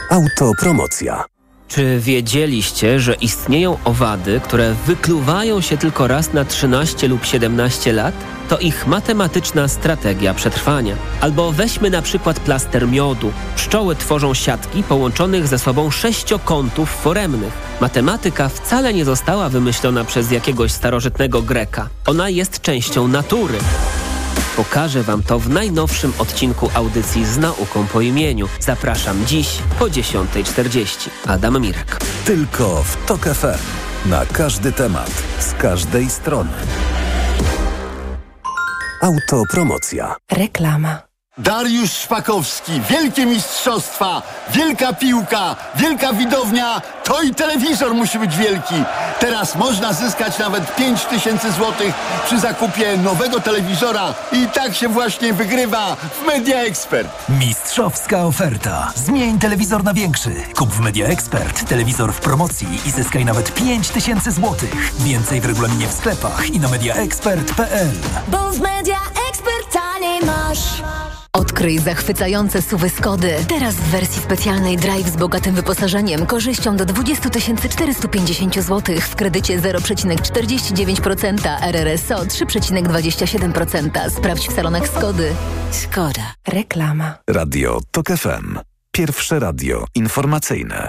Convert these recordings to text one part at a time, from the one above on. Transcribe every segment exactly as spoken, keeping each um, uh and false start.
Autopromocja. Czy wiedzieliście, że istnieją owady, które wykluwają się tylko raz na trzynaście lub siedemnaście lat? To ich matematyczna strategia przetrwania. Albo weźmy na przykład plaster miodu. Pszczoły tworzą siatki połączonych ze sobą sześciokątów foremnych. Matematyka wcale nie została wymyślona przez jakiegoś starożytnego Greka. Ona jest częścią natury. Pokażę Wam to w najnowszym odcinku audycji Z nauką po imieniu. Zapraszam dziś po dziesiąta czterdzieści. Adam Mirek. Tylko w TOK F M. Na każdy temat, z każdej strony. Autopromocja. Reklama. Dariusz Szpakowski, wielkie mistrzostwa, wielka piłka, wielka widownia, to i telewizor musi być wielki. Teraz można zyskać nawet pięć tysięcy złotych przy zakupie nowego telewizora i tak się właśnie wygrywa w Media Expert. Mistrzowska oferta. Zmień telewizor na większy. Kup w Media Expert telewizor w promocji i zyskaj nawet pięć tysięcy złotych. Więcej w regulaminie w sklepach i na mediaexpert kropka p l. Bo w Media Expert taniej masz. Odkryj zachwycające suwy Skody. Teraz w wersji specjalnej Drive z bogatym wyposażeniem, korzyścią do dwadzieścia tysięcy czterysta pięćdziesiąt złotych w kredycie zero przecinek czterdzieści dziewięć procent, R R S O trzy przecinek dwadzieścia siedem procent. Sprawdź w salonach Skody. Skoda. Reklama. Radio TOK F M. Pierwsze radio informacyjne.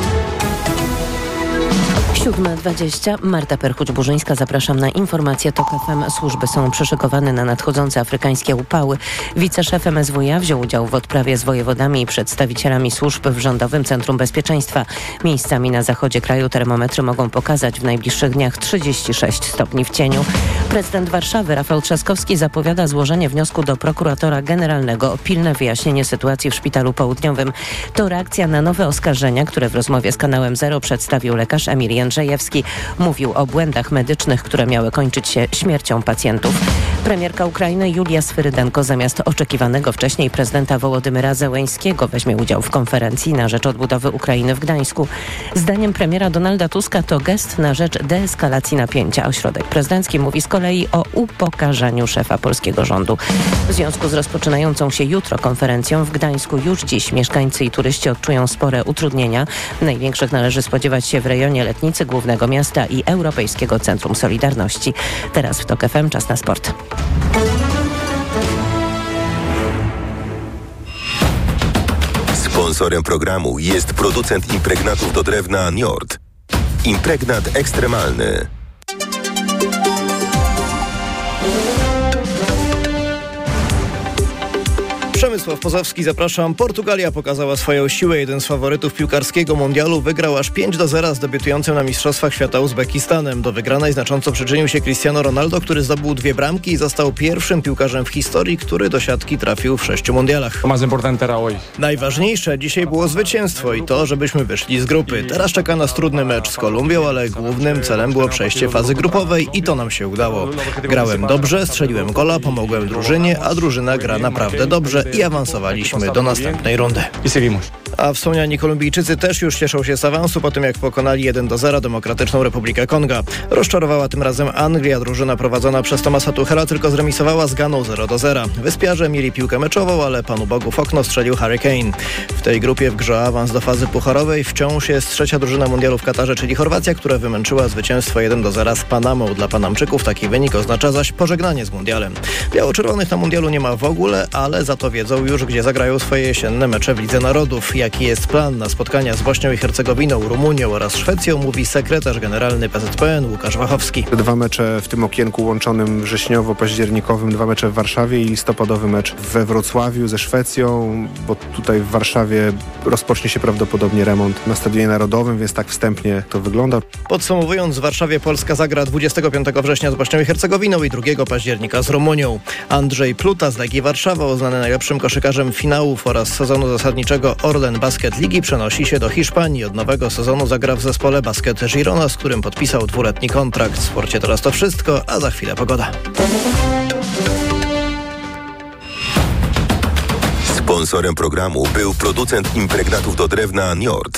siódma dwadzieścia. Marta Perchuć-Burzyńska. Zapraszam na informacje TOK F M. Służby są przyszykowane na nadchodzące afrykańskie upały. Wiceszef M S W iA wziął udział w odprawie z wojewodami i przedstawicielami służb w Rządowym Centrum Bezpieczeństwa. Miejscami na zachodzie kraju termometry mogą pokazać w najbliższych dniach trzydzieści sześć stopni w cieniu. Prezydent Warszawy Rafał Trzaskowski zapowiada złożenie wniosku do prokuratora generalnego o pilne wyjaśnienie sytuacji w Szpitalu Południowym. To reakcja na nowe oskarżenia, które w rozmowie z kanałem Zero przedstawił lekarz Emil Jędrzejewski. Mówił o błędach medycznych, które miały kończyć się śmiercią pacjentów. Premierka Ukrainy Julia Swyrydenko zamiast oczekiwanego wcześniej prezydenta Wołodymyra Zełeńskiego weźmie udział w konferencji na rzecz odbudowy Ukrainy w Gdańsku. Zdaniem premiera Donalda Tuska to gest na rzecz deeskalacji napięcia. Ośrodek prezydencki mówi z kolei o upokarzaniu szefa polskiego rządu. W związku z rozpoczynającą się jutro konferencją w Gdańsku już dziś mieszkańcy i turyści odczują spore utrudnienia. Największych należy spodziewać się w rejonie Letnicy, Głównego Miasta i Europejskiego Centrum Solidarności. Teraz w TOK F M czas na sport. Sponsorem programu jest producent impregnatów do drewna Njord. Impregnat ekstremalny. Przemysław Pozowski, zapraszam. Portugalia pokazała swoją siłę. Jeden z faworytów piłkarskiego mundialu wygrał aż pięć do zera z debiutującym na Mistrzostwach Świata Uzbekistanem. Do wygranej znacząco przyczynił się Cristiano Ronaldo, który zdobył dwie bramki i został pierwszym piłkarzem w historii, który do siatki trafił w sześciu mundialach. Najważniejsze dzisiaj było zwycięstwo i to, żebyśmy wyszli z grupy. Teraz czeka nas trudny mecz z Kolumbią, ale głównym celem było przejście fazy grupowej i to nam się udało. Grałem dobrze, strzeliłem gola, pomogłem drużynie, a drużyna gra naprawdę dobrze i awansowaliśmy do następnej rundy. A wspomniani Kolumbijczycy też już cieszą się z awansu po tym, jak pokonali jeden do zera Demokratyczną Republikę Konga. Rozczarowała tym razem Anglia. Drużyna prowadzona przez Thomasa Tuchela tylko zremisowała z Ganą zero do zera. Wyspiarze mieli piłkę meczową, ale Panu Bogu w okno strzelił Harry Kane. W tej grupie w grze awans do fazy pucharowej wciąż jest trzecia drużyna mundialu w Katarze, czyli Chorwacja, która wymęczyła zwycięstwo jeden do zera z Panamą. Dla Panamczyków taki wynik oznacza zaś pożegnanie z mundialem. Biało-czerwonych na mundialu nie ma w ogóle, ale za to wiedzą już, gdzie zagrają swoje jesienne mecze w Lidze Narodów. Jaki jest plan na spotkania z Bośnią i Hercegowiną, Rumunią oraz Szwecją, mówi sekretarz generalny P Z P N Łukasz Wachowski. Dwa mecze w tym okienku łączonym wrześniowo-październikowym, dwa mecze w Warszawie i listopadowy mecz we Wrocławiu ze Szwecją, bo tutaj w Warszawie rozpocznie się prawdopodobnie remont na Stadionie Narodowym, więc tak wstępnie to wygląda. Podsumowując, w Warszawie Polska zagra dwudziestego piątego września z Bośnią i Hercegowiną i drugiego października z Rumunią. Andrzej Pluta z Legii Warszawa, uznany najlepszym koszykarzem finałów oraz sezonu zasadniczego Orlen Basket Ligi, przenosi się do Hiszpanii. Od nowego sezonu zagra w zespole Basket Girona, z którym podpisał dwuletni kontrakt. W sporcie teraz to wszystko, a za chwilę pogoda. Sponsorem programu był producent impregnatów do drewna Njord.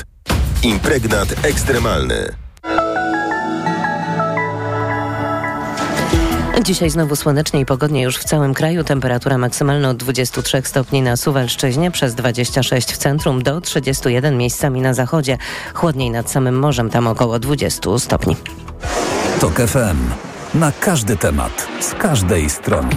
Impregnat ekstremalny. Dzisiaj znowu słonecznie i pogodnie już w całym kraju. Temperatura maksymalna od dwudziestu trzech stopni na Suwalszczyźnie, przez dwadzieścia sześć w centrum, do trzydziestu jeden miejscami na zachodzie. Chłodniej nad samym morzem, tam około dwudziestu stopni. TOK F M. Na każdy temat, z każdej strony.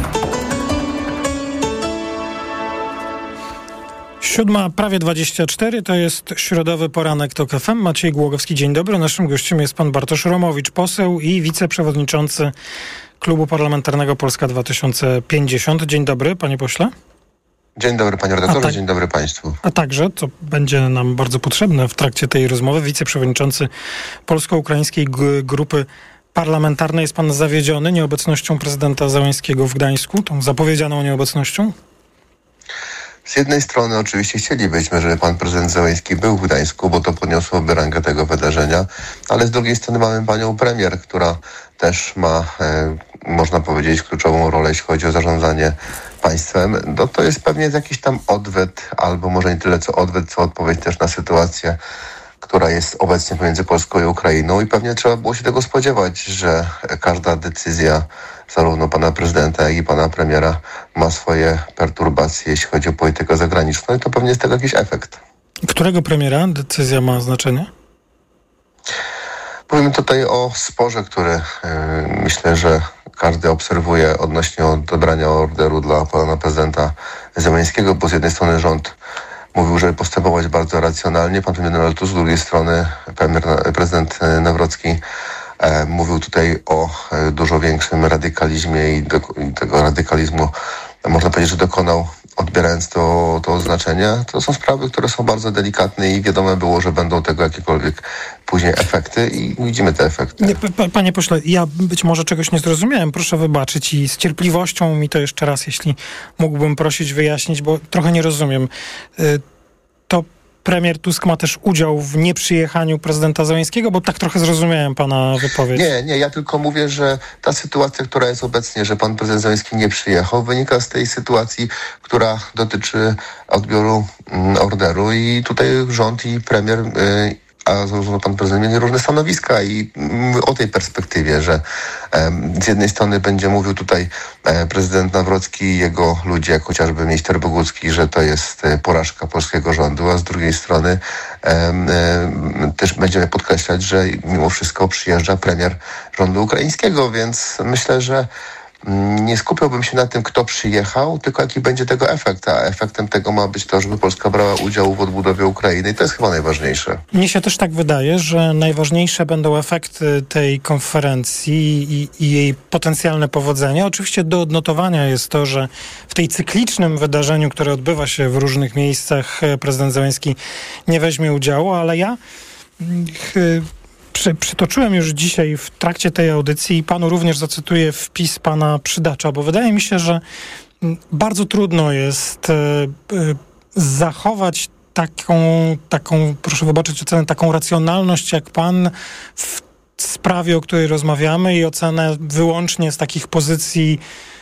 Siódma, prawie dwadzieścia cztery, to jest środowy poranek TOK F M. Maciej Głogowski, dzień dobry. Naszym gościem jest pan Bartosz Romowicz, poseł i wiceprzewodniczący Klubu Parlamentarnego Polska dwa tysiące pięćdziesiąt. Dzień dobry, panie pośle. Dzień dobry, panie redaktorze, tak, dzień dobry państwu. A także, co będzie nam bardzo potrzebne w trakcie tej rozmowy, wiceprzewodniczący Polsko-Ukraińskiej G- Grupy Parlamentarnej. Jest pan zawiedziony nieobecnością prezydenta Zełenskiego w Gdańsku, tą zapowiedzianą nieobecnością? Z jednej strony oczywiście chcielibyśmy, żeby pan prezydent Zełenski był w Gdańsku, bo to podniosłoby rangę tego wydarzenia, ale z drugiej strony mamy panią premier, która też ma, e, można powiedzieć, kluczową rolę, jeśli chodzi o zarządzanie państwem. No to jest pewnie jakiś tam odwet, albo może nie tyle co odwet, co odpowiedź też na sytuację, która jest obecnie pomiędzy Polską i Ukrainą, i pewnie trzeba było się tego spodziewać, że każda decyzja zarówno pana prezydenta, jak i pana premiera ma swoje perturbacje, jeśli chodzi o politykę zagraniczną, i to pewnie jest tego jakiś efekt. Którego premiera decyzja ma znaczenie? Mówimy tutaj o sporze, który yy, myślę, że każdy obserwuje odnośnie odebrania orderu dla pana prezydenta Zełenskiego, bo z jednej strony rząd mówił, żeby postępować bardzo racjonalnie, pan premier Donald Tusk, z drugiej strony premier, prezydent Nawrocki e, mówił tutaj o e, dużo większym radykalizmie i, do, i tego radykalizmu można powiedzieć, że dokonał, odbierając to, to oznaczenie. To są sprawy, które są bardzo delikatne i wiadomo było, że będą tego jakiekolwiek później efekty i widzimy te efekty. Nie, p- panie pośle, ja być może czegoś nie zrozumiałem, proszę wybaczyć i z cierpliwością mi to jeszcze raz, jeśli mógłbym prosić wyjaśnić, bo trochę nie rozumiem. Y- to premier Tusk ma też udział w nieprzyjechaniu prezydenta Zełenskiego, bo tak trochę zrozumiałem pana wypowiedź. Nie, nie, ja tylko mówię, że ta sytuacja, która jest obecnie, że pan prezydent Zełenski nie przyjechał, wynika z tej sytuacji, która dotyczy odbioru mm, orderu, i tutaj rząd i premier, y, a zarówno pan prezydent mieli różne stanowiska, i mówię o tej perspektywie, że e, z jednej strony będzie mówił tutaj e, prezydent Nawrocki i jego ludzie, jak chociażby minister Bogucki, że to jest e, porażka polskiego rządu, a z drugiej strony e, e, też będziemy podkreślać, że mimo wszystko przyjeżdża premier rządu ukraińskiego, więc myślę, że nie skupiałbym się na tym, kto przyjechał, tylko jaki będzie tego efekt, a efektem tego ma być to, żeby Polska brała udział w odbudowie Ukrainy, i to jest chyba najważniejsze. Mnie się też tak wydaje, że najważniejsze będą efekty tej konferencji i, i jej potencjalne powodzenie. Oczywiście do odnotowania jest to, że w tej cyklicznym wydarzeniu, które odbywa się w różnych miejscach, prezydent Zełenski nie weźmie udziału, ale ja Ch- Przy, przytoczyłem już dzisiaj w trakcie tej audycji i panu również zacytuję wpis pana Przydacza, bo wydaje mi się, że bardzo trudno jest e, e, zachować taką, taką, proszę wybaczyć ocenę, taką racjonalność jak pan w sprawie, o której rozmawiamy, i ocenę wyłącznie z takich pozycji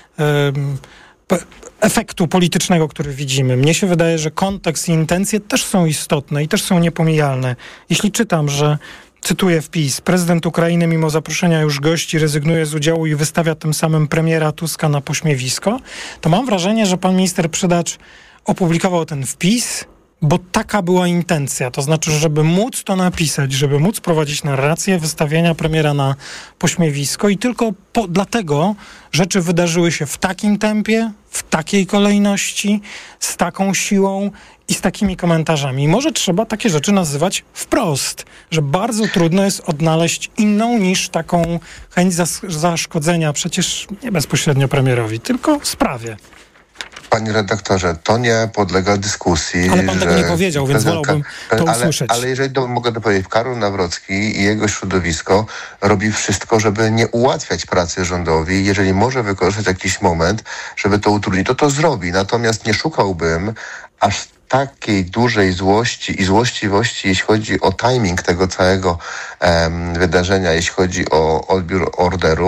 e, efektu politycznego, który widzimy. Mnie się wydaje, że kontekst i intencje też są istotne i też są niepomijalne. Jeśli czytam, że cytuję wpis: prezydent Ukrainy mimo zaproszenia już gości rezygnuje z udziału i wystawia tym samym premiera Tuska na pośmiewisko, to mam wrażenie, że pan minister Przydacz opublikował ten wpis, bo taka była intencja. To znaczy, żeby móc to napisać, żeby móc prowadzić narrację wystawienia premiera na pośmiewisko, i tylko po, dlatego rzeczy wydarzyły się w takim tempie, w takiej kolejności, z taką siłą i z takimi komentarzami. I może trzeba takie rzeczy nazywać wprost, że bardzo trudno jest odnaleźć inną niż taką chęć zas- zaszkodzenia przecież nie bezpośrednio premierowi, tylko sprawie. Panie redaktorze, to nie podlega dyskusji. Ale pan że tego nie powiedział, więc wolałbym to ale, usłyszeć. Ale jeżeli to mogę dopowiedzieć, Karol Nawrocki i jego środowisko robi wszystko, żeby nie ułatwiać pracy rządowi. Jeżeli może wykorzystać jakiś moment, żeby to utrudnić, to to zrobi. Natomiast nie szukałbym aż takiej dużej złości i złośliwości, jeśli chodzi o timing tego całego um, wydarzenia, jeśli chodzi o odbiór orderu,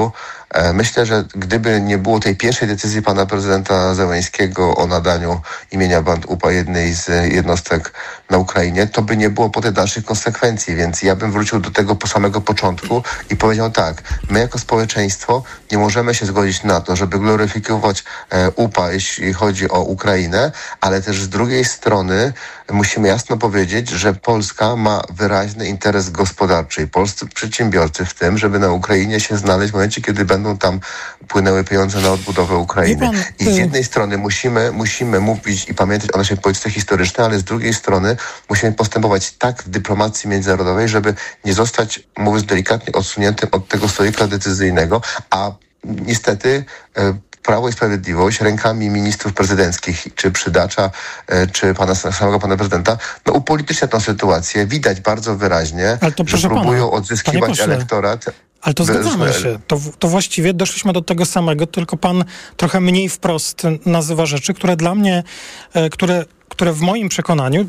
Myślę, że gdyby nie było tej pierwszej decyzji pana prezydenta Zełenskiego o nadaniu imienia Band U P A jednej z jednostek na Ukrainie, to by nie było potem dalszych konsekwencji, więc ja bym wrócił do tego po samego początku i powiedział tak, my jako społeczeństwo nie możemy się zgodzić na to, żeby gloryfikować U P A, jeśli chodzi o Ukrainę, ale też z drugiej strony musimy jasno powiedzieć, że Polska ma wyraźny interes gospodarczy i polscy przedsiębiorcy w tym, żeby na Ukrainie się znaleźć w momencie, kiedy będą tam płynęły pieniądze na odbudowę Ukrainy. Pan, I z jednej strony musimy, musimy mówić i pamiętać o naszej polityce historycznej, ale z drugiej strony musimy postępować tak w dyplomacji międzynarodowej, żeby nie zostać, mówiąc delikatnie, odsuniętym od tego stolika decyzyjnego, a niestety e, Prawo i Sprawiedliwość rękami ministrów prezydenckich, czy Przydacza, czy pana, samego pana prezydenta, no upolitycznia tę sytuację. Widać bardzo wyraźnie, że próbują pana, odzyskiwać elektorat. Ale to zgadzamy się. To, to właściwie doszliśmy do tego samego, tylko pan trochę mniej wprost nazywa rzeczy, które dla mnie, które, które w moim przekonaniu...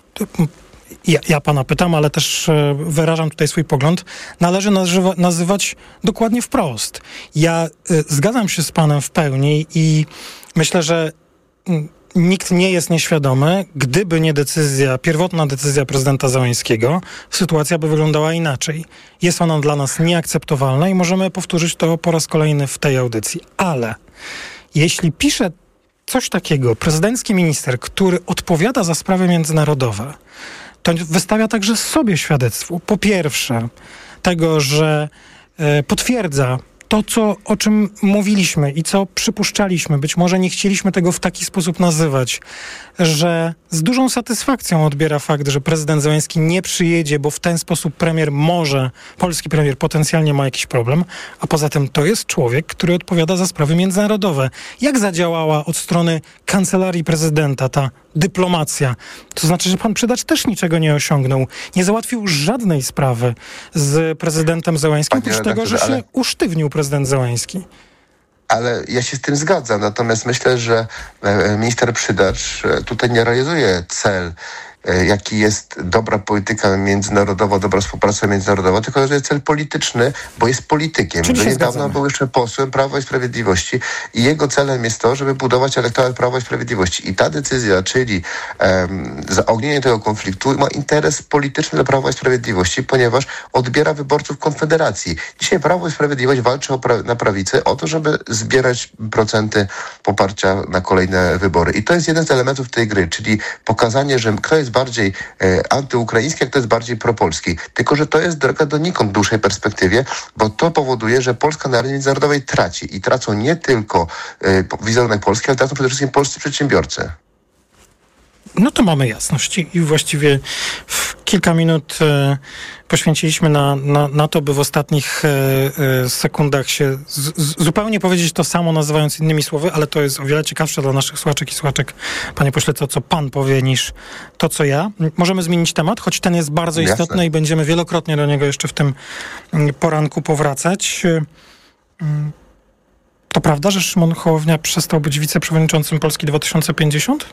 Ja, ja pana pytam, ale też e, wyrażam tutaj swój pogląd, należy nazywa, nazywać dokładnie wprost. Ja e, zgadzam się z panem w pełni i myślę, że m, nikt nie jest nieświadomy, gdyby nie decyzja, pierwotna decyzja prezydenta Zełenskiego, sytuacja by wyglądała inaczej. Jest ona dla nas nieakceptowalna i możemy powtórzyć to po raz kolejny w tej audycji. Ale jeśli pisze coś takiego prezydencki minister, który odpowiada za sprawy międzynarodowe, to wystawia także sobie świadectwo. Po pierwsze, tego, że e, potwierdza to, co, o czym mówiliśmy i co przypuszczaliśmy. Być może nie chcieliśmy tego w taki sposób nazywać, że z dużą satysfakcją odbiera fakt, że prezydent Zełenski nie przyjedzie, bo w ten sposób premier może, polski premier potencjalnie ma jakiś problem, a poza tym to jest człowiek, który odpowiada za sprawy międzynarodowe. Jak zadziałała od strony kancelarii prezydenta ta dyplomacja? To znaczy, że pan Przydacz też niczego nie osiągnął. Nie załatwił żadnej sprawy z prezydentem Zełenskim, oprócz tego, że się usztywnił prezydent Zełenski. Ale ja się z tym zgadzam. Natomiast myślę, że minister Przydacz tutaj nie realizuje cel, jaki jest dobra polityka międzynarodowa, dobra współpraca międzynarodowa, tylko że jest cel polityczny, bo jest politykiem. Do niedawna był jeszcze posłem Prawa i Sprawiedliwości i jego celem jest to, żeby budować elektorat Prawa i Sprawiedliwości. I ta decyzja, czyli um, zaognienie tego konfliktu, ma interes polityczny dla Prawa i Sprawiedliwości, ponieważ odbiera wyborców Konfederacji. Dzisiaj Prawo i Sprawiedliwość walczy o pra- na prawicy o to, żeby zbierać procenty poparcia na kolejne wybory. I to jest jeden z elementów tej gry, czyli pokazanie, że kto jest bardziej e, antyukraiński, jak to jest bardziej propolski. Tylko, że to jest droga donikąd w dłuższej perspektywie, bo to powoduje, że Polska na arenie międzynarodowej traci. I tracą nie tylko e, wizerunek Polski, ale tracą przede wszystkim polscy przedsiębiorcy. No to mamy jasność i właściwie w kilka minut e, poświęciliśmy na, na, na to, by w ostatnich e, e, sekundach się z, z, zupełnie powiedzieć to samo, nazywając innymi słowy, ale to jest o wiele ciekawsze dla naszych słuchaczek i słuchaczek, panie pośle, to co pan powie, niż to co ja. Możemy zmienić temat, choć ten jest bardzo Jasne. istotny i będziemy wielokrotnie do niego jeszcze w tym poranku powracać. To prawda, że Szymon Hołownia przestał być wiceprzewodniczącym Polski dwa tysiące pięćdziesiąt?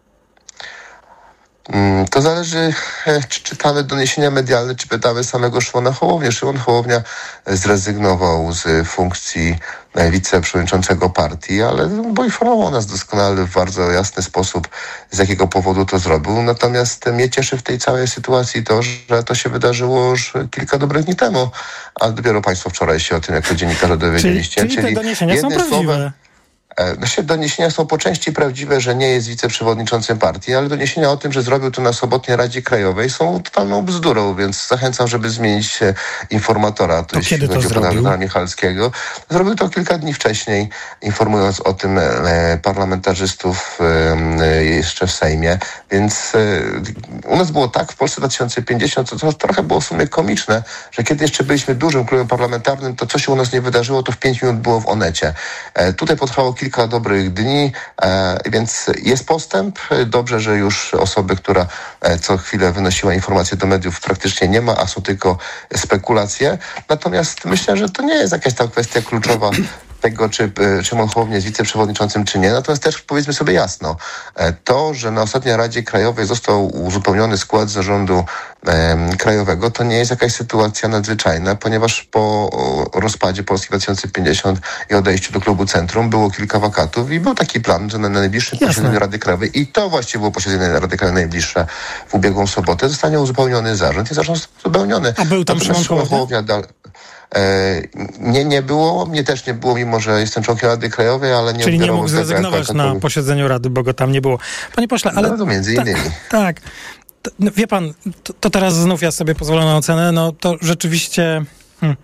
To zależy, czy czytamy doniesienia medialne, czy pytamy samego Szymona Hołownię. Szymon Hołownia zrezygnował z funkcji wiceprzewodniczącego partii, ale poinformował nas doskonale w bardzo jasny sposób, z jakiego powodu to zrobił. Natomiast mnie cieszy w tej całej sytuacji to, że to się wydarzyło już kilka dobrych dni temu, a dopiero państwo wczoraj się o tym jako dziennikarze dowiedzieliście. Czyli, czyli te doniesienia są prawdziwe. Słowem, Znaczy, doniesienia są po części prawdziwe, że nie jest wiceprzewodniczącym partii, ale doniesienia o tym, że zrobił to na sobotniej Radzie Krajowej, są totalną bzdurą, więc zachęcam, żeby zmienić informatora. To, to kiedy to zrobił? Pana Michalskiego. Zrobił to kilka dni wcześniej, informując o tym e, parlamentarzystów e, jeszcze w Sejmie. Więc e, u nas było tak w Polsce dwa tysiące pięćdziesiąt, co to trochę było w sumie komiczne, że kiedy jeszcze byliśmy dużym klubem parlamentarnym, to co się u nas nie wydarzyło, to w pięć minut było w Onecie. E, tutaj potrwało kilka kilka dobrych dni, e, więc jest postęp. Dobrze, że już osoby, która e, co chwilę wynosiła informacje do mediów, praktycznie nie ma, a są tylko spekulacje. Natomiast myślę, że to nie jest jakaś tam kwestia kluczowa tego, czy Szymon Hołownia jest wiceprzewodniczącym, czy nie. Natomiast też powiedzmy sobie jasno, to, że na ostatniej Radzie Krajowej został uzupełniony skład zarządu e, krajowego, to nie jest jakaś sytuacja nadzwyczajna, ponieważ po rozpadzie Polski dwa tysiące pięćdziesiąt i odejściu do klubu Centrum było kilka wakatów i był taki plan, że na najbliższym Jasne. posiedzeniu Rady Krajowej, i to właściwie było posiedzenie Rady Krajowej najbliższe w ubiegłą sobotę, zostanie uzupełniony zarząd i zarząd uzupełniony. A był tam Szymon Hołownia? Nie, nie było. Mnie też nie było, mimo że jestem członkiem Rady Krajowej, ale nie Czyli nie mógł zrezygnować na posiedzeniu Rady, bo go tam nie było. Panie pośle, ale... No to między innymi. Ta, tak. To, no, wie pan, to, to teraz znów ja sobie pozwolę na ocenę, no to rzeczywiście... Hmm.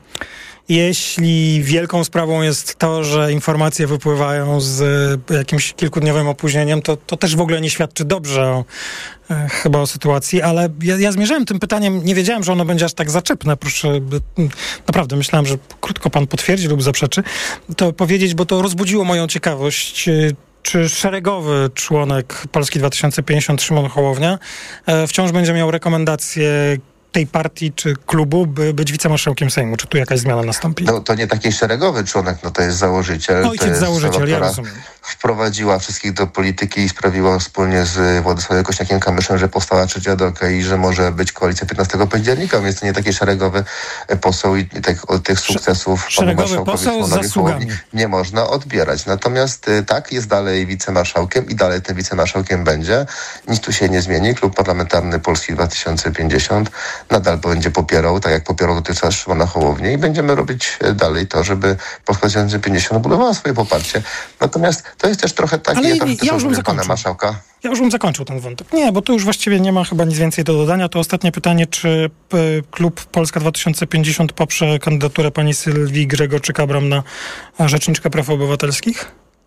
Jeśli wielką sprawą jest to, że informacje wypływają z jakimś kilkudniowym opóźnieniem, to, to też w ogóle nie świadczy dobrze o, e, chyba o sytuacji, ale ja, ja zmierzałem tym pytaniem, nie wiedziałem, że ono będzie aż tak zaczepne. Proszę, naprawdę myślałem, że krótko pan potwierdzi lub zaprzeczy to powiedzieć, bo to rozbudziło moją ciekawość. Czy szeregowy członek Polski dwa tysiące pięćdziesiąt Szymon Hołownia e, wciąż będzie miał rekomendacje tej partii czy klubu, by być wicemarszałkiem Sejmu? Czy tu jakaś zmiana nastąpi? No to nie taki szeregowy członek, no to jest założyciel. Ojciec to jest założyciel, osoba, ja rozumiem. Wprowadziła wszystkich do polityki i sprawiła wspólnie z Władysławem Kosiniakiem-Kamyszem, że powstała trzecia droga i że może być koalicja piętnastego października, więc to nie taki szeregowy poseł i tych, tych sukcesów panu marszałkowi Szymonowi nie można odbierać. Natomiast tak, jest dalej wicemarszałkiem i dalej tym wicemarszałkiem będzie. Nic tu się nie zmieni. Klub Parlamentarny Polski dwa tysiące pięćdziesiąt nadal będzie popierał, tak jak popierał dotychczas Szymona Hołownię, i będziemy robić dalej to, żeby Polska dwa tysiące pięćdziesiąt budowała swoje poparcie. Natomiast to jest też trochę takie... Ale ja, ja już bym zakończył. Marszałka. Ja już bym zakończył ten wątek. Nie, bo tu już właściwie nie ma chyba nic więcej do dodania. To ostatnie pytanie, czy y, klub Polska dwa tysiące pięćdziesiąt poprze kandydaturę pani Sylwii Grzegorczyk-Abram na rzeczniczkę praw obywatelskich?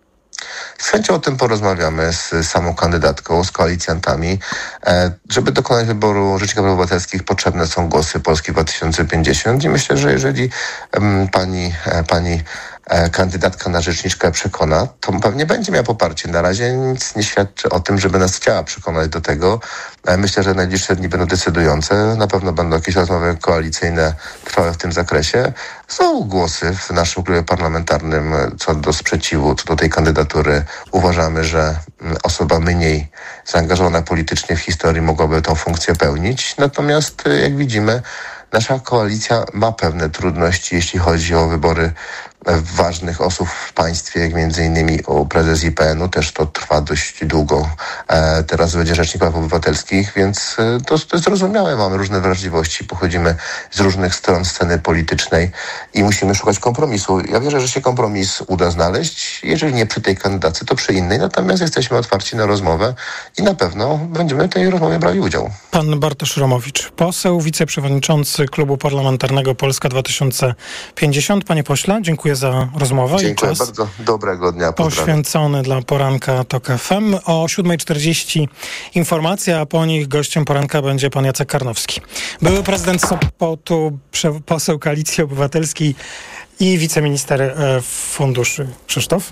Z chęcią o tym porozmawiamy z samą kandydatką, z koalicjantami. Żeby dokonać wyboru rzecznika praw obywatelskich, potrzebne są głosy Polski dwa tysiące pięćdziesiąt i myślę, że jeżeli um, pani, pani kandydatka na rzeczniczkę przekona, to pewnie będzie miała poparcie. Na razie nic nie świadczy o tym, żeby nas chciała przekonać do tego. Myślę, że najbliższe dni będą decydujące. Na pewno będą jakieś rozmowy koalicyjne trwałe w tym zakresie. Są głosy w naszym klubie parlamentarnym co do sprzeciwu, co do tej kandydatury. Uważamy, że osoba mniej zaangażowana politycznie w historii mogłaby tą funkcję pełnić. Natomiast, jak widzimy, nasza koalicja ma pewne trudności, jeśli chodzi o wybory ważnych osób w państwie, jak między innymi o prezes I P N u. Też to trwa dość długo. E, teraz będzie rzecznik praw obywatelskich, więc e, to, to jest zrozumiałe. Mamy różne wrażliwości, pochodzimy z różnych stron sceny politycznej i musimy szukać kompromisu. Ja wierzę, że się kompromis uda znaleźć. Jeżeli nie przy tej kandydacie, to przy innej. Natomiast jesteśmy otwarci na rozmowę i na pewno będziemy w tej rozmowie brali udział. Pan Bartosz Romowicz, poseł, wiceprzewodniczący Klubu Parlamentarnego Polska dwa tysiące pięćdziesiąt. Panie pośle, dziękuję za rozmowę. Dziękuję i czas bardzo. Dobrego dnia. Pozdrawiam. Poświęcony dla poranka TOK F M. O siódma czterdzieści informacja, a po nich gościem poranka będzie pan Jacek Karnowski. Były prezydent Sopotu, poseł Koalicji Obywatelskiej i wiceminister funduszy. Krzysztof?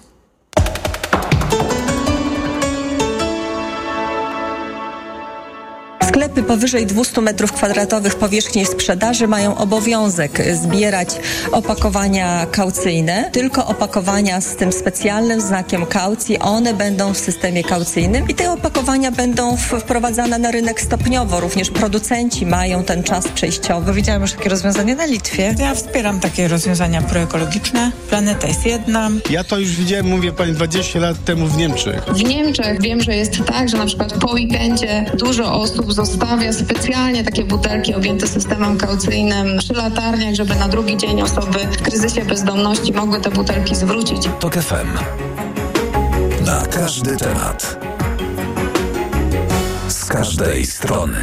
Sklepy powyżej dwieście metrów kwadratowych powierzchni sprzedaży mają obowiązek zbierać opakowania kaucyjne. Tylko opakowania z tym specjalnym znakiem kaucji, one będą w systemie kaucyjnym i te opakowania będą wprowadzane na rynek stopniowo. Również producenci mają ten czas przejściowy. Widziałam już takie rozwiązanie na Litwie. Ja wspieram takie rozwiązania proekologiczne. Planeta jest jedna. Ja to już widziałem, mówię pani, dwadzieścia lat temu w Niemczech. W Niemczech wiem, że jest tak, że na przykład po weekendzie dużo osób zostawia specjalnie takie butelki objęte systemem kaucyjnym przy latarniach, żeby na drugi dzień osoby w kryzysie bezdomności mogły te butelki zwrócić. TOK F M. Na każdy temat. Z każdej strony.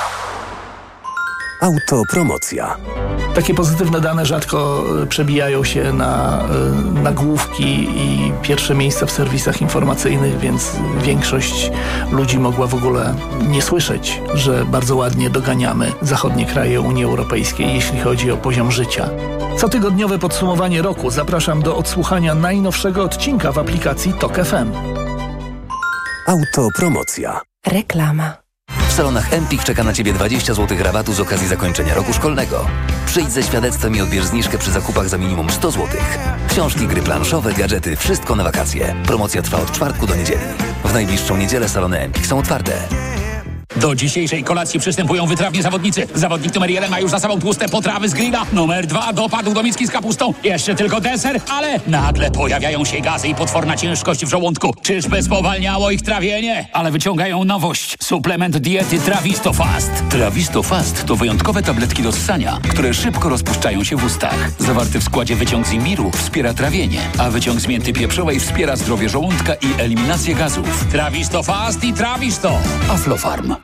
Autopromocja. Takie pozytywne dane rzadko przebijają się na nagłówki i pierwsze miejsca w serwisach informacyjnych, więc większość ludzi mogła w ogóle nie słyszeć, że bardzo ładnie doganiamy zachodnie kraje Unii Europejskiej, jeśli chodzi o poziom życia. Cotygodniowe podsumowanie roku. Zapraszam do odsłuchania najnowszego odcinka w aplikacji TOK F M. Autopromocja. Reklama. W salonach Empik czeka na Ciebie dwadzieścia złotych rabatu z okazji zakończenia roku szkolnego. Przyjdź ze świadectwem i odbierz zniżkę przy zakupach za minimum sto złotych. Książki, gry planszowe, gadżety, wszystko na wakacje. Promocja trwa od czwartku do niedzieli. W najbliższą niedzielę salony Empik są otwarte. Do dzisiejszej kolacji przystępują wytrawni zawodnicy. Zawodnik numer jeden ma już za sobą tłuste potrawy z grilla. Numer dwa dopadł do miski z kapustą. Jeszcze tylko deser, ale nagle pojawiają się gazy i potworna ciężkość w żołądku. Czyżby spowalniało ich trawienie? Ale wyciągają nowość. Suplement diety Trawisto Fast. Trawisto Fast to wyjątkowe tabletki do ssania, które szybko rozpuszczają się w ustach. Zawarty w składzie wyciąg z imbiru wspiera trawienie, a wyciąg z mięty pieprzowej wspiera zdrowie żołądka i eliminację gazów. Trawisto Fast i Trawisto. Aflofarm.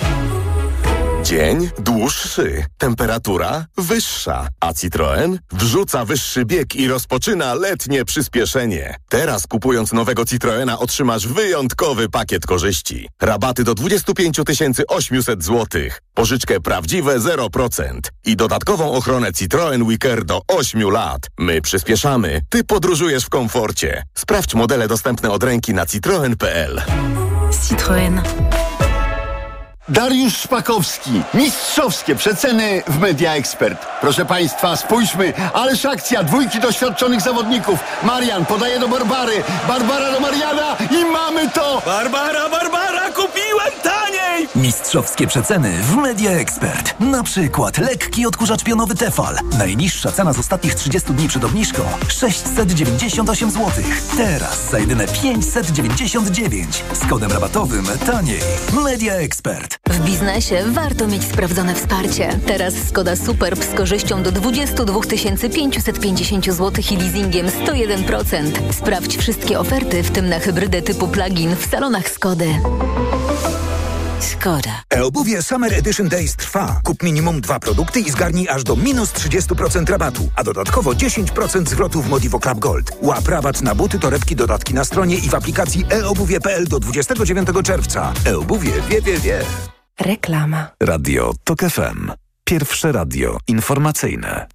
Dzień dłuższy, temperatura wyższa, a Citroen wrzuca wyższy bieg i rozpoczyna letnie przyspieszenie. Teraz kupując nowego Citroena otrzymasz wyjątkowy pakiet korzyści. Rabaty do dwadzieścia pięć tysięcy osiemset złotych, pożyczkę prawdziwe zero procent i dodatkową ochronę Citroen Wicker do ośmiu lat. My przyspieszamy, ty podróżujesz w komforcie. Sprawdź modele dostępne od ręki na citroen kropka p l. Citroen. Dariusz Szpakowski. Mistrzowskie przeceny w Media Expert. Proszę Państwa, spójrzmy. Ależ akcja dwójki doświadczonych zawodników. Marian podaje do Barbary. Barbara do Mariana i mamy to! Barbara, Barbara, kupiłem taniej! Mistrzowskie przeceny w Media Expert. Na przykład lekki odkurzacz pionowy Tefal. Najniższa cena z ostatnich trzydziestu dni przed obniżką sześćset dziewięćdziesiąt osiem złotych. Teraz za jedyne pięćset dziewięćdziesiąt dziewięć. Z kodem rabatowym taniej. Media Expert. W biznesie warto mieć sprawdzone wsparcie. Teraz Skoda Superb z korzyścią do dwadzieścia dwa tysiące pięćset pięćdziesiąt złotych i leasingiem sto jeden procent. Sprawdź wszystkie oferty, w tym na hybrydę typu plug-in w salonach Skody. Skoda. E-obuwie Summer Edition Days trwa. Kup minimum dwa produkty i zgarnij aż do minus trzydzieści procent rabatu, a dodatkowo dziesięć procent zwrotu w Modivo Club Gold. Łap rabat na buty, torebki, dodatki na stronie i w aplikacji e obuwie kropka p l do dwudziestego dziewiątego czerwca. E-obuwie wie, wie, wie. Reklama. Radio Tok F M. Pierwsze radio informacyjne.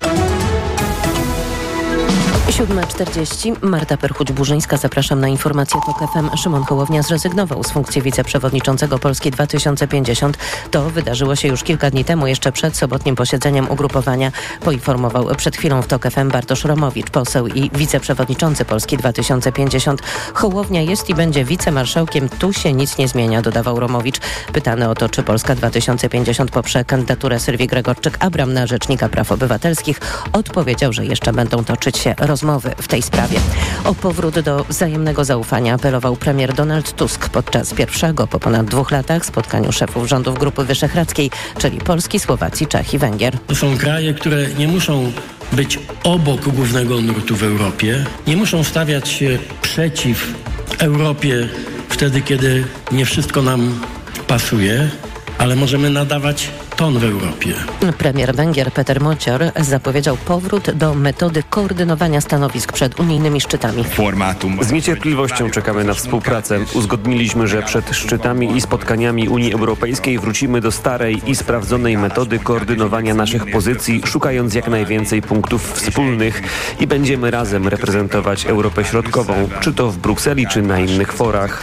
siódma czterdzieści. Marta Perchuć-Burzyńska. Zapraszam na informację Tok F M. Szymon Hołownia zrezygnował z funkcji wiceprzewodniczącego Polski dwa tysiące pięćdziesiąt. To wydarzyło się już kilka dni temu, jeszcze przed sobotnim posiedzeniem ugrupowania. Poinformował przed chwilą w Tok F M Bartosz Romowicz, poseł i wiceprzewodniczący Polski dwa tysiące pięćdziesiąt. Hołownia jest i będzie wicemarszałkiem. Tu się nic nie zmienia, dodawał Romowicz. Pytany o to, czy Polska dwa tysiące pięćdziesiąt poprze kandydaturę Sylwii Gregorczyk-Abram na Rzecznika Praw Obywatelskich, odpowiedział, że jeszcze będą toczyć się rozmowy w tej sprawie. O powrót do wzajemnego zaufania apelował premier Donald Tusk podczas pierwszego po ponad dwóch latach spotkaniu szefów rządów Grupy Wyszehradzkiej, czyli Polski, Słowacji, Czech i Węgier. To są kraje, które nie muszą być obok głównego nurtu w Europie, nie muszą stawiać się przeciw Europie wtedy, kiedy nie wszystko nam pasuje, ale możemy nadawać ton w Europie. Premier Węgier Peter Mocior zapowiedział powrót do metody koordynowania stanowisk przed unijnymi szczytami. Z niecierpliwością czekamy na współpracę. Uzgodniliśmy, że przed szczytami i spotkaniami Unii Europejskiej wrócimy do starej i sprawdzonej metody koordynowania naszych pozycji, szukając jak najwięcej punktów wspólnych i będziemy razem reprezentować Europę Środkową, czy to w Brukseli, czy na innych forach.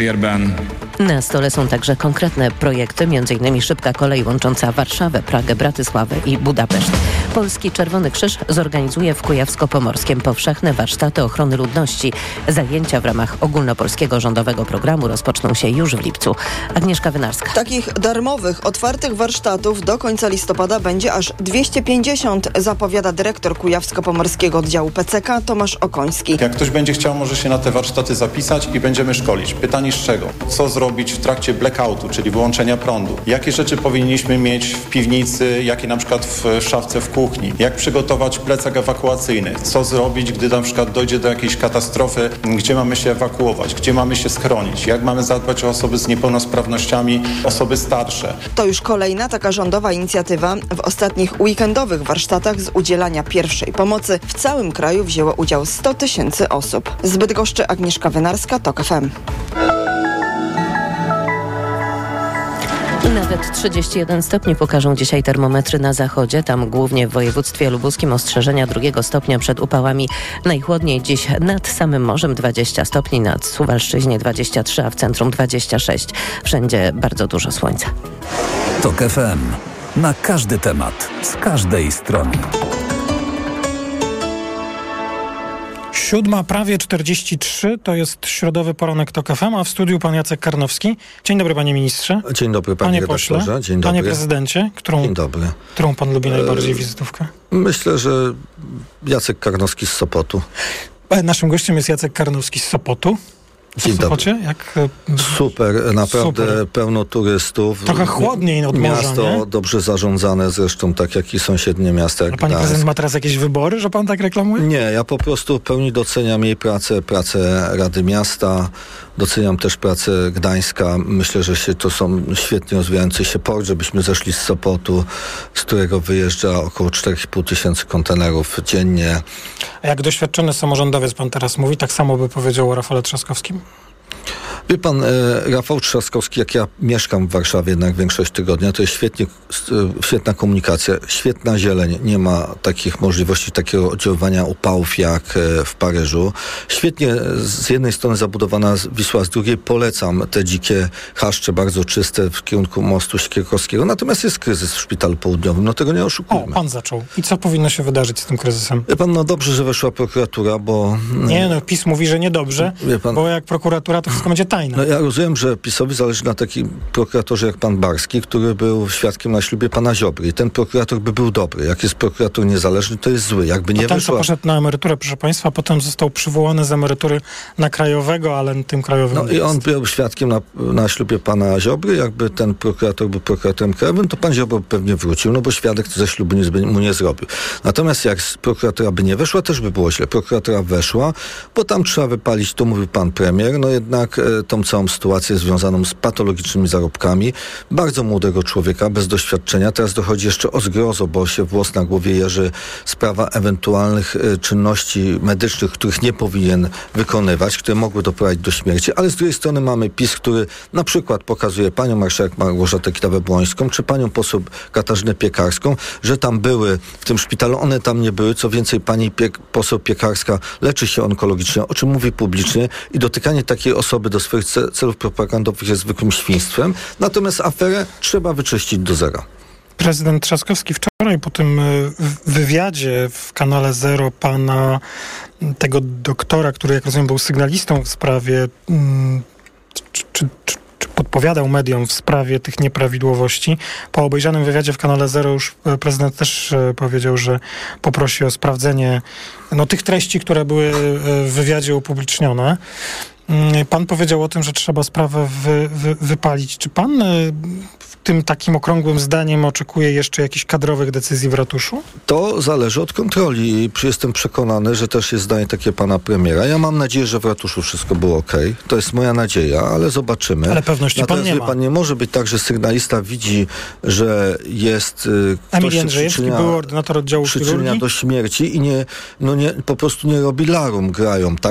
Na stole są także konkretne projekty, m.in. szybka kolej łącząca Warszawę, Pragę, Bratysławę i Budapeszt. Polski Czerwony Krzyż zorganizuje w Kujawsko-Pomorskiem powszechne warsztaty ochrony ludności. Zajęcia w ramach ogólnopolskiego rządowego programu rozpoczną się już w lipcu. Agnieszka Wynarska. Takich darmowych, otwartych warsztatów do końca listopada będzie aż dwieście pięćdziesiąt, zapowiada dyrektor Kujawsko-Pomorskiego oddziału P C K Tomasz Okoński. Jak ktoś będzie chciał, może się na te warsztaty zapisać i będziemy szkolić. Pytanie z czego? Co zrobić w trakcie blackoutu, czyli wyłączenia prądu? Jakie rzeczy powinniśmy mieć w piwnicy, jakie na przykład w szafce w kuchni? Jak przygotować plecak ewakuacyjny? Co zrobić, gdy na przykład dojdzie do jakiejś katastrofy? Gdzie mamy się ewakuować? Gdzie mamy się schronić? Jak mamy zadbać o osoby z niepełnosprawnościami, osoby starsze? To już kolejna taka rządowa inicjatywa. W ostatnich weekendowych warsztatach z udzielania pierwszej pomocy w całym kraju wzięło udział sto tysięcy osób. Z Bydgoszczy Agnieszka Wynarska, Tok F M. Nawet trzydzieści jeden stopni pokażą dzisiaj termometry na zachodzie. Tam głównie w województwie lubuskim ostrzeżenia drugiego stopnia przed upałami. Najchłodniej dziś nad samym morzem dwadzieścia stopni, nad Suwalszczyźnie dwadzieścia trzy, a w centrum dwadzieścia sześć. Wszędzie bardzo dużo słońca. TOK F M. Na każdy temat, z każdej strony. Siódma, prawie czterdzieści trzy, to jest środowy poranek TOK F M, a w studiu pan Jacek Karnowski. Dzień dobry, panie ministrze. Dzień dobry, panie, panie redaktorze. pośle. Dzień dobry. Panie prezydencie, którą, Dzień dobry. którą pan lubi najbardziej, wizytówkę? Myślę, że Jacek Karnowski z Sopotu. Naszym gościem jest Jacek Karnowski z Sopotu. Dzień w Sopocie? dobry. Jak... Super, naprawdę Super. Pełno turystów. Trochę chłodniej od morza, Miasto nie? dobrze zarządzane, zresztą tak jak i sąsiednie miasta. Jak A pani Gdańsk. prezydent ma teraz jakieś wybory, że pan tak reklamuje? Nie, ja po prostu w pełni doceniam jej pracę, pracę Rady Miasta, doceniam też pracę Gdańska. Myślę, że się, to są świetnie rozwijający się port, żebyśmy zeszli z Sopotu, z którego wyjeżdża około cztery i pół tysięcy kontenerów dziennie. A jak doświadczony samorządowiec pan teraz mówi, tak samo by powiedział o Rafale Trzaskowskim? Wie pan, e, Rafał Trzaskowski, jak ja mieszkam w Warszawie jednak większość tygodnia, to jest świetnie, e, świetna komunikacja, świetna zieleń, nie ma takich możliwości takiego oddziaływania upałów jak e, w Paryżu. Świetnie z jednej strony zabudowana Wisła, z drugiej polecam te dzikie chaszcze, bardzo czyste w kierunku mostu Siekierkowskiego. Natomiast jest kryzys w Szpitalu Południowym, no tego nie oszukujmy. O, pan zaczął. I co powinno się wydarzyć z tym kryzysem? Wie pan, no dobrze, że weszła prokuratura, bo... Nie, no PiS mówi, że niedobrze, wie pan, bo jak prokuratura, to wszystko będzie tajne. No ja rozumiem, że PiS-owi zależy na takim prokuratorze jak pan Barski, który był świadkiem na ślubie pana Ziobry. I ten prokurator by był dobry. Jak jest prokurator niezależny, to jest zły. Jakby nie ten, wyszła... co poszedł na emeryturę, proszę państwa, potem został przywołany z emerytury na krajowego, ale tym krajowym No i on był świadkiem na, na ślubie pana Ziobry. Jakby ten prokurator był prokuratorem krajowym, to pan Ziobro pewnie wrócił, no bo świadek ze ślubu nic by mu nie zrobił. Natomiast jak prokuratora by nie weszła, też by było źle. Prokuratora weszła, bo tam trzeba wypalić, to mówił pan premier, no jednak e, tą całą sytuację związaną z patologicznymi zarobkami bardzo młodego człowieka, bez doświadczenia. Teraz dochodzi jeszcze o zgrozo, bo się włos na głowie jeży, sprawa ewentualnych e, czynności medycznych, których nie powinien wykonywać, które mogły doprowadzić do śmierci, ale z drugiej strony mamy PiS, który na przykład pokazuje panią marszałek Małgorzatę Kidawę-Błońską, czy panią poseł Katarzynę Piekarską, że tam były w tym szpitalu, one tam nie były, co więcej pani Piek- poseł Piekarska leczy się onkologicznie, o czym mówi publicznie i dotykanie takiej osoby do swoich ce- celów propagandowych jest zwykłym świństwem, natomiast aferę trzeba wyczyścić do zera. Prezydent Trzaskowski wczoraj po tym wywiadzie w kanale Zero pana tego doktora, który jak rozumiem był sygnalistą w sprawie czy, czy, czy, czy podpowiadał mediom w sprawie tych nieprawidłowości. Po obejrzanym wywiadzie w kanale Zero już prezydent też powiedział, że poprosi o sprawdzenie no, tych treści, które były w wywiadzie upublicznione. Pan powiedział o tym, że trzeba sprawę wy, wy, wypalić. Czy pan w tym takim okrągłym zdaniem oczekuje jeszcze jakichś kadrowych decyzji w ratuszu? To zależy od kontroli i jestem przekonany, że też jest zdanie takie pana premiera. Ja mam nadzieję, że w ratuszu wszystko było okej. To jest moja nadzieja, ale zobaczymy. Ale pewności pan nie ma. Pan nie może być tak, że sygnalista widzi, że jest y, Emil Jędrzejewski, był ordynator oddziału przyczynia chirurgii do śmierci i nie, no nie, po prostu nie robi larum, grają tak.